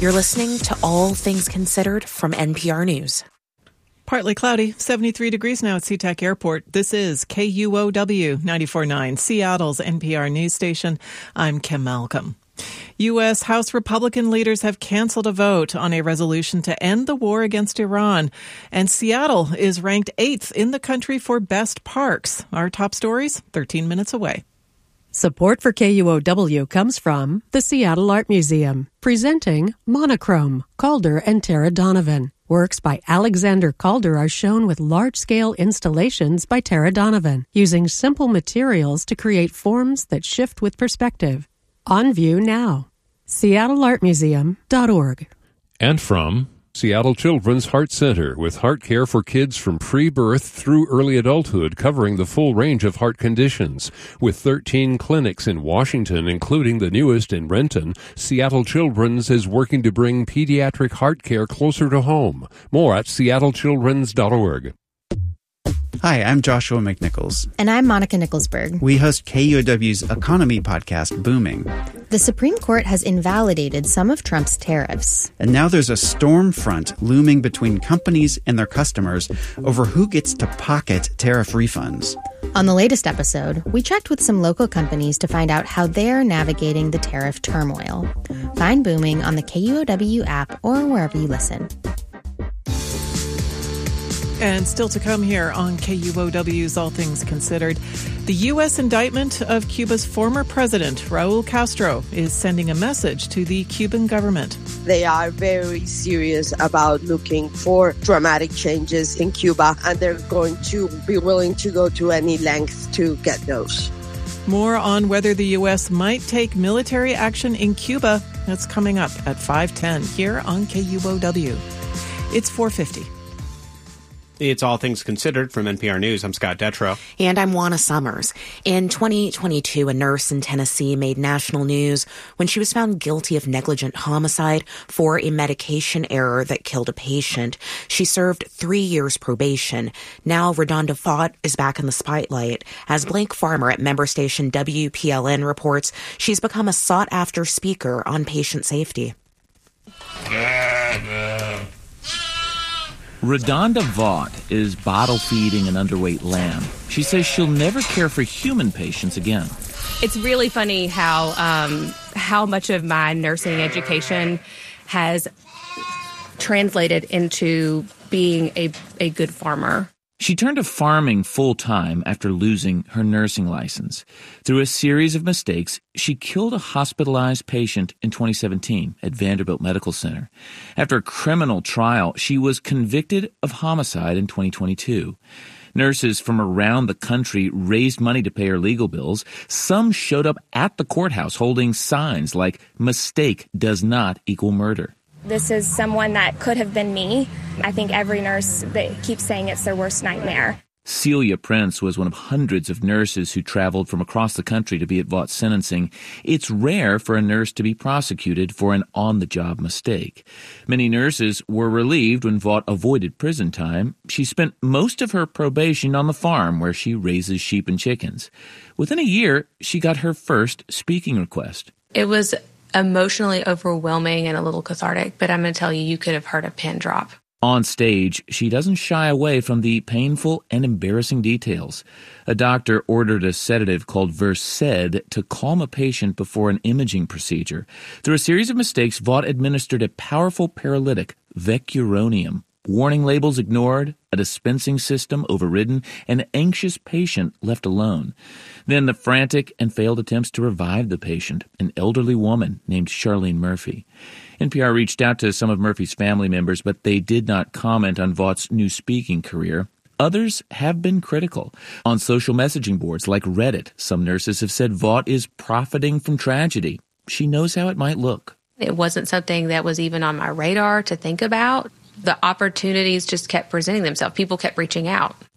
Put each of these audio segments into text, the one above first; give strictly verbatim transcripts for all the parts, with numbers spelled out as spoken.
You're listening to All Things Considered from N P R News. Partly cloudy, seventy-three degrees now at SeaTac Airport. This is K U O W ninety-four point nine, Seattle's N P R news station. I'm Kim Malcolm. U S. House Republican leaders have canceled a vote on a resolution to end the war against Iran. And Seattle is ranked eighth in the country for best parks. Our top stories, thirteen minutes away. Support for K U O W comes from the Seattle Art Museum, presenting Monochrome, Calder and Tara Donovan. Works by Alexander Calder are shown with large-scale installations by Tara Donovan, using simple materials to create forms that shift with perspective. On view now. seattle art museum dot org. And from Seattle Children's Heart Center, with heart care for kids from pre-birth through early adulthood, covering the full range of heart conditions. With thirteen clinics in Washington, including the newest in Renton, Seattle Children's is working to bring pediatric heart care closer to home. More at seattle children's dot org. Hi, I'm Joshua McNichols. And I'm Monica Nicholsberg. We host K U O W's economy podcast, Booming. The Supreme Court has invalidated some of Trump's tariffs. And now there's a storm front looming between companies and their customers over who gets to pocket tariff refunds. On the latest episode, we checked with some local companies to find out how they're navigating the tariff turmoil. Find Booming on the K U O W app or wherever you listen. And still to come here on K U O W's All Things Considered, the U S indictment of Cuba's former president, Raul Castro, is sending a message to the Cuban government. They are very serious about looking for dramatic changes in Cuba, and they're going to be willing to go to any length to get those. More on whether the U S might take military action in Cuba. That's coming up at five ten here on K U O W. It's four fifty. It's All Things Considered from N P R News. I'm Scott Detrow. And I'm Juana Summers. In twenty twenty-two, a nurse in Tennessee made national news when she was found guilty of negligent homicide for a medication error that killed a patient. She served three years probation. Now, Redonda Vaught is back in the spotlight. As Blake Farmer at member station W P L N reports, she's become a sought-after speaker on patient safety. Redonda Vaught is bottle feeding an underweight lamb. She says she'll never care for human patients again. It's really funny how um, how much of my nursing education has translated into being a, a good farmer. She turned to farming full-time after losing her nursing license. Through a series of mistakes, she killed a hospitalized patient in twenty seventeen at Vanderbilt Medical Center. After a criminal trial, she was convicted of homicide in twenty twenty-two. Nurses from around the country raised money to pay her legal bills. Some showed up at the courthouse holding signs like, "Mistake does not equal murder." This is someone that could have been me. I think every nurse that keeps saying it's their worst nightmare. Celia Prince was one of hundreds of nurses who traveled from across the country to be at Vaught's sentencing. It's rare for a nurse to be prosecuted for an on-the-job mistake. Many nurses were relieved when Vaught avoided prison time. She spent most of her probation on the farm where she raises sheep and chickens. Within a year, she got her first speaking request. It was emotionally overwhelming and a little cathartic, but I'm going to tell you, you could have heard a pin drop. On stage, she doesn't shy away from the painful and embarrassing details. A doctor ordered a sedative called Versed to calm a patient before an imaging procedure. Through a series of mistakes, Vaught administered a powerful paralytic, Vecuronium. Warning labels ignored, a dispensing system overridden, an anxious patient left alone. Then the frantic and failed attempts to revive the patient, an elderly woman named Charlene Murphy. N P R reached out to some of Murphy's family members, but they did not comment on Vaught's new speaking career. Others have been critical. On social messaging boards like Reddit, some nurses have said Vaught is profiting from tragedy. She knows how it might look. It wasn't something that was even on my radar to think about. The opportunities just kept presenting themselves. People kept reaching out.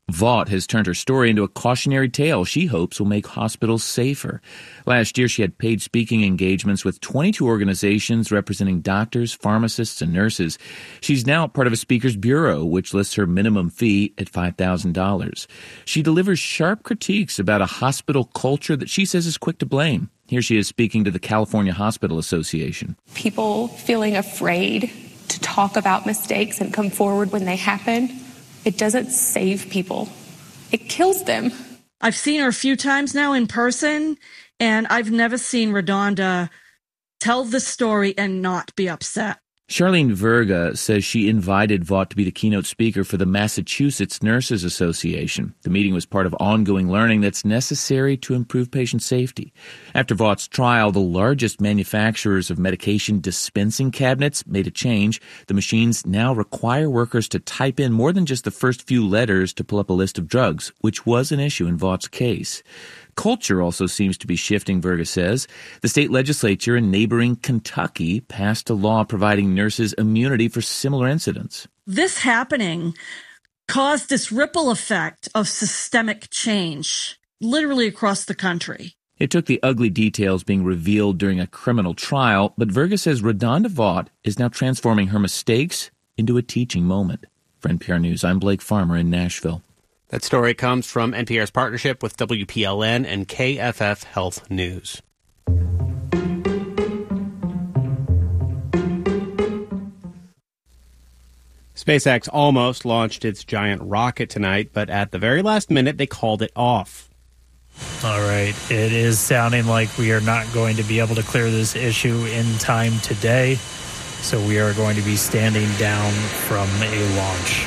Vought has turned her story into a cautionary tale she hopes will make hospitals safer. Last year, she had paid speaking engagements with twenty-two organizations representing doctors, pharmacists, and nurses. She's now part of a speakers bureau, which lists her minimum fee at five thousand dollars. She delivers sharp critiques about a hospital culture that she says is quick to blame. Here she is speaking to the California Hospital Association. People feeling afraid to talk about mistakes and come forward when they happen. It doesn't save people. It kills them. I've seen her a few times now in person, and I've never seen Redonda tell the story and not be upset. Charlene Verga says she invited Vought to be the keynote speaker for the Massachusetts Nurses Association. The meeting was part of ongoing learning that's necessary to improve patient safety. After Vaught's trial, the largest manufacturers of medication dispensing cabinets made a change. The machines now require workers to type in more than just the first few letters to pull up a list of drugs, which was an issue in Vaught's case. Culture also seems to be shifting, Verga says. The state legislature in neighboring Kentucky passed a law providing nurses immunity for similar incidents. This happening caused this ripple effect of systemic change, literally across the country. It took the ugly details being revealed during a criminal trial, but Verga says Redonda Vought is now transforming her mistakes into a teaching moment. For N P R News, I'm Blake Farmer in Nashville. That story comes from N P R's partnership with W P L N and K F F Health News. SpaceX almost launched its giant rocket tonight, but at the very last minute, they called it off. All right. It is sounding like we are not going to be able to clear this issue in time today, so we are going to be standing down from a launch.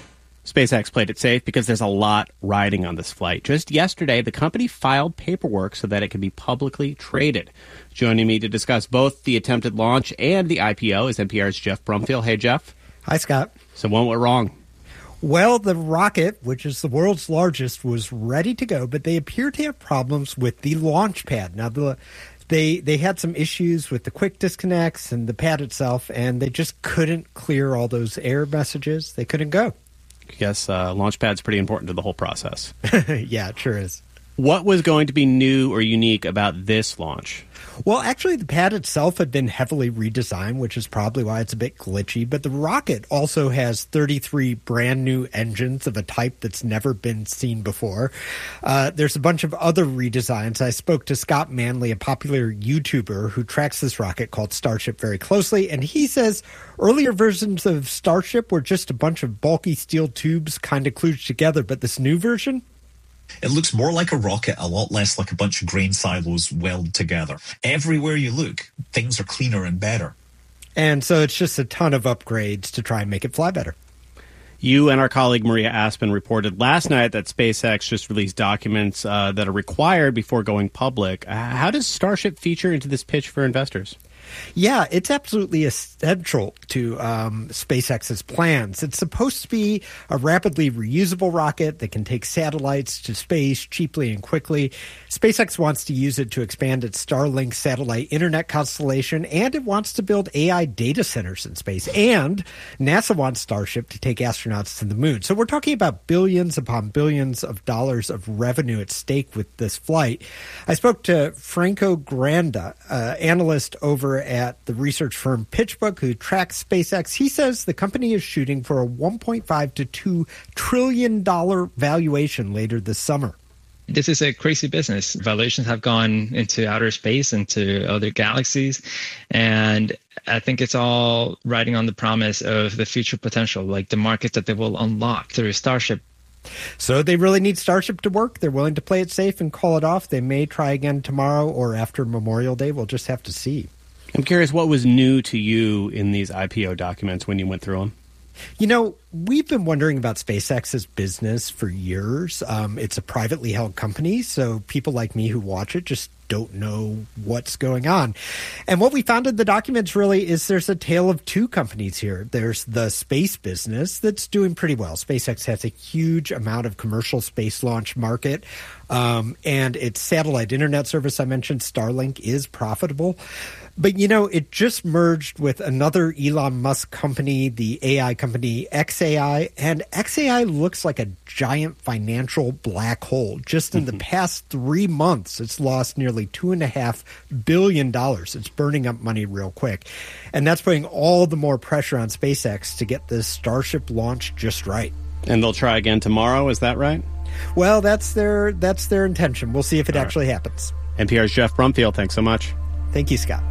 SpaceX played it safe because there's a lot riding on this flight. Just yesterday, the company filed paperwork so that it can be publicly traded. Joining me to discuss both the attempted launch and the I P O is N P R's Jeff Brumfield. Hey, Jeff. Hi, Scott. So what went wrong? Well, the rocket, which is the world's largest, was ready to go, but they appear to have problems with the launch pad. Now, the They they had some issues with the quick disconnects and the pad itself, and they just couldn't clear all those error messages. They couldn't go. I guess uh, Launchpad's pretty important to the whole process. Yeah, it sure is. What was going to be new or unique about this launch? Well, actually, the pad itself had been heavily redesigned, which is probably why it's a bit glitchy. But the rocket also has thirty-three brand new engines of a type that's never been seen before. Uh, there's a bunch of other redesigns. I spoke to Scott Manley, a popular YouTuber who tracks this rocket called Starship very closely. And he says earlier versions of Starship were just a bunch of bulky steel tubes kind of kludged together. But this new version? It looks more like a rocket, a lot less like a bunch of grain silos welded together. Everywhere you look, things are cleaner and better. And so it's just a ton of upgrades to try and make it fly better. You and our colleague Maria Aspen reported last night that SpaceX just released documents uh, that are required before going public. Uh, how does Starship feature into this pitch for investors? Yeah, it's absolutely essential to um, SpaceX's plans. It's supposed to be a rapidly reusable rocket that can take satellites to space cheaply and quickly. SpaceX wants to use it to expand its Starlink satellite internet constellation, and it wants to build A I data centers in space. And NASA wants Starship to take astronauts to the moon. So we're talking about billions upon billions of dollars of revenue at stake with this flight. I spoke to Franco Granda, uh, analyst over at the research firm PitchBook, who tracks SpaceX. He says the company is shooting for a one point five to two trillion dollars valuation later this summer. This is a crazy business. Valuations have gone into outer space, into other galaxies, and I think it's all riding on the promise of the future potential, like the market that they will unlock through Starship. So they really need Starship to work. They're willing to play it safe and call it off. They may try again tomorrow or after Memorial Day. We'll just have to see. I'm curious, what was new to you in these I P O documents when you went through them? You know, we've been wondering about SpaceX's business for years. Um, it's a privately held company, so people like me who watch it just don't know what's going on. And what we found in the documents really is there's a tale of two companies here. There's the space business that's doing pretty well. SpaceX has a huge amount of commercial space launch market Um, and its satellite internet service I mentioned, Starlink, is profitable. But, you know, it just merged with another Elon Musk company, the A I company X A I, and X A I looks like a giant financial black hole. Just in the past three months, it's lost nearly two and a half billion dollars. It's burning up money real quick. And that's putting all the more pressure on SpaceX to get this Starship launch just right. And they'll try again tomorrow, is that right? Well, that's their that's their intention. We'll see if it all actually right. happens. N P R's Jeff Brumfield, thanks so much. Thank you, Scott.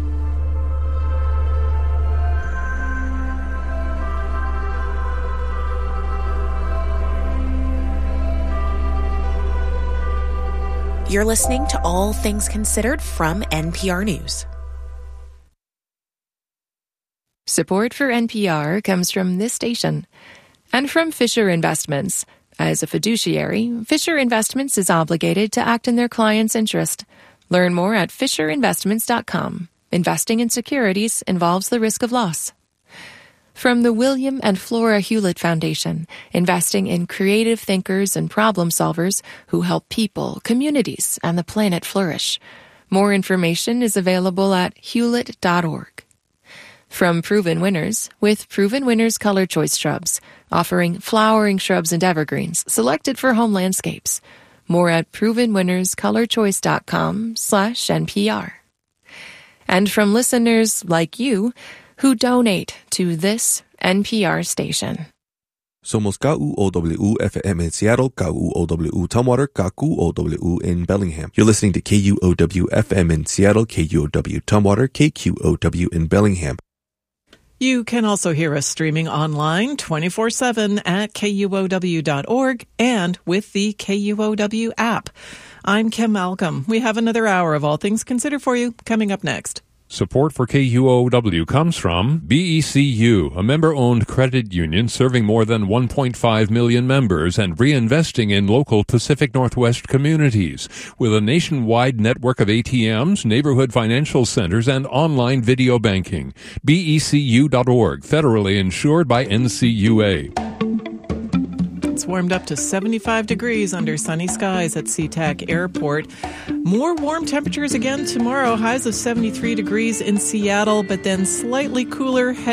You're listening to All Things Considered from N P R News. Support for N P R comes from this station and from Fisher Investments. As a fiduciary, Fisher Investments is obligated to act in their client's interest. Learn more at fisher investments dot com. Investing in securities involves the risk of loss. From the William and Flora Hewlett Foundation, investing in creative thinkers and problem solvers who help people, communities, and the planet flourish. More information is available at hewlett dot org. From Proven Winners, with Proven Winners Color Choice Shrubs, offering flowering shrubs and evergreens selected for home landscapes. More at proven winners color choice dot com slash N P R. And from listeners like you, who donate to this N P R station. Somos K U O W F M in Seattle, K U O W Tumwater, K U O W in Bellingham. You're listening to K U O W F M in Seattle, K U O W Tumwater, K Q O W in Bellingham. You can also hear us streaming online twenty-four seven at K U O W dot org and with the K U O W app. I'm Kim Malcolm. We have another hour of All Things Considered for you coming up next. Support for K U O W comes from B E C U, a member-owned credit union serving more than one point five million members and reinvesting in local Pacific Northwest communities. With a nationwide network of A T Ms, neighborhood financial centers, and online video banking. B E C U dot org, federally insured by N C U A. It's warmed up to seventy-five degrees under sunny skies at SeaTac Airport. More warm temperatures again tomorrow, highs of seventy-three degrees in Seattle, but then slightly cooler